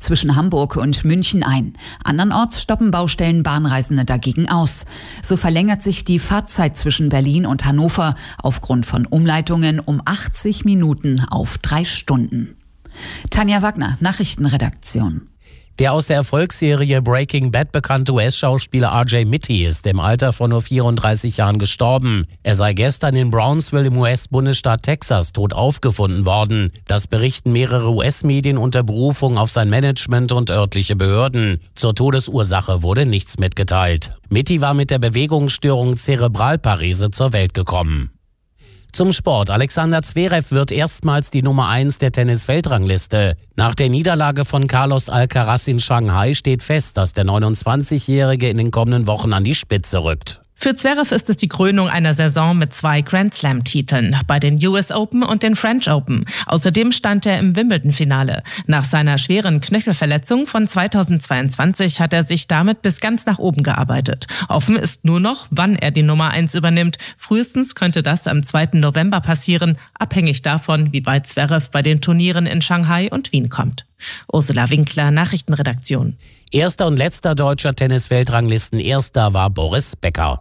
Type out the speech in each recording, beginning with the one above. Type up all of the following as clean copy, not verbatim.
zwischen Hamburg und München ein. Andernorts stoppen Baustellen Bahnreisende dagegen aus. So verlängert sich die Fahrzeit zwischen Berlin und Hannover aufgrund von Umleitungen um 80 Minuten auf 3 Stunden. Tanja Wagner, Nachrichtenredaktion. Der aus der Erfolgsserie Breaking Bad bekannte US-Schauspieler R.J. Mitte ist im Alter von nur 34 Jahren gestorben. Er sei gestern in Brownsville im US-Bundesstaat Texas tot aufgefunden worden. Das berichten mehrere US-Medien unter Berufung auf sein Management und örtliche Behörden. Zur Todesursache wurde nichts mitgeteilt. Mitte war mit der Bewegungsstörung Zerebralparese zur Welt gekommen. Zum Sport. Alexander Zverev wird erstmals die Nummer 1 der Tennis-Weltrangliste. Nach der Niederlage von Carlos Alcaraz in Shanghai steht fest, dass der 29-Jährige in den kommenden Wochen an die Spitze rückt. Für Zverev ist es die Krönung einer Saison mit 2 Grand-Slam-Titeln bei den US Open und den French Open. Außerdem stand er im Wimbledon-Finale. Nach seiner schweren Knöchelverletzung von 2022 hat er sich damit bis ganz nach oben gearbeitet. Offen ist nur noch, wann er die Nummer 1 übernimmt. Frühestens könnte das am 2. November passieren, abhängig davon, wie weit Zverev bei den Turnieren in Shanghai und Wien kommt. Ursula Winkler, Nachrichtenredaktion. Erster und letzter deutscher Tennis-Weltranglisten-Erster war Boris Becker.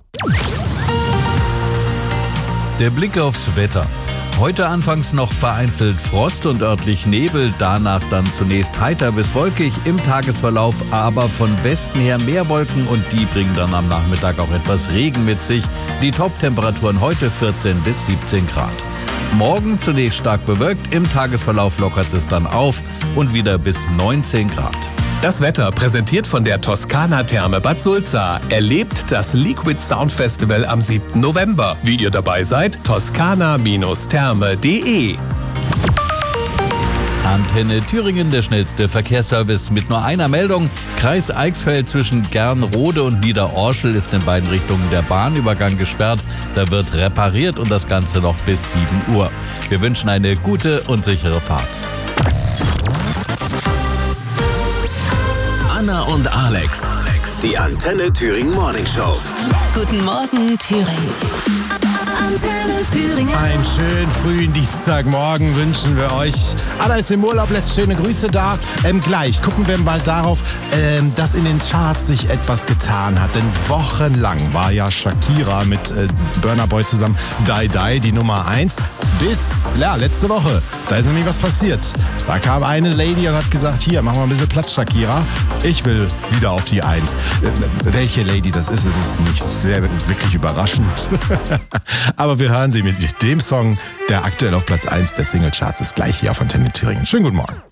Der Blick aufs Wetter. Heute anfangs noch vereinzelt Frost und örtlich Nebel, danach dann zunächst heiter bis wolkig, im Tagesverlauf aber von Westen her mehr Wolken und die bringen dann am Nachmittag auch etwas Regen mit sich. Die Top-Temperaturen heute 14 bis 17 Grad. Morgen zunächst stark bewölkt, im Tagesverlauf lockert es dann auf und wieder bis 19 Grad. Das Wetter präsentiert von der Toskana Therme Bad Sulza. Erlebt das Liquid Sound Festival am 7. November. Wie ihr dabei seid, toskana-therme.de. Antenne Thüringen, der schnellste Verkehrsservice mit nur einer Meldung. Kreis Eichsfeld zwischen Gernrode und Niederorschel ist in beiden Richtungen der Bahnübergang gesperrt. Da wird repariert und das Ganze noch bis 7 Uhr. Wir wünschen eine gute und sichere Fahrt. Anna und Alex, die Antenne Thüringen Morning Show. Guten Morgen, Thüringen. Antenne Thüringen. Einen schönen frühen Dienstagmorgen wünschen wir euch. Anna ist im Urlaub, lässt schöne Grüße da. Gleich gucken wir mal darauf, dass in den Charts sich etwas getan hat. Denn wochenlang war ja Shakira mit Burna Boy zusammen Die Die die Nummer 1. Bis letzte Woche. Da ist nämlich was passiert. Da kam eine Lady und hat gesagt, hier, mach mal ein bisschen Platz, Shakira. Ich will wieder auf die 1. Welche Lady das ist nicht sehr wirklich überraschend. Aber wir hören sie mit dem Song, der aktuell auf Platz 1 der Singlecharts ist, gleich hier auf Antenne Thüringen. Schönen guten Morgen.